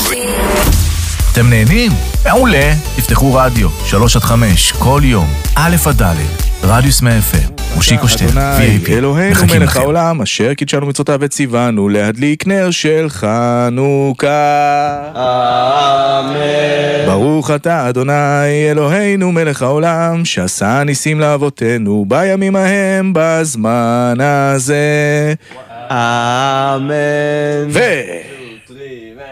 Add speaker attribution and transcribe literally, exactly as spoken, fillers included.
Speaker 1: אתם נהנים? מעולה. תפתחו רדיו, שלוש עד חמש, כל יום, א' עד ד', רדיוס מאה אף אם, מושיקו שטרן, וי איי פי,
Speaker 2: אלוהינו
Speaker 1: מחכים
Speaker 2: מלך
Speaker 1: לכם.
Speaker 2: העולם, אשר קידשנו מצוותיו וציוונו להדליק נר של חנוכה.
Speaker 3: אמן.
Speaker 2: ברוך אתה אדוני אלוהינו מלך העולם, שעשה ניסים לאבותינו בימים ההם בזמן הזה.
Speaker 3: אמן.
Speaker 2: ו...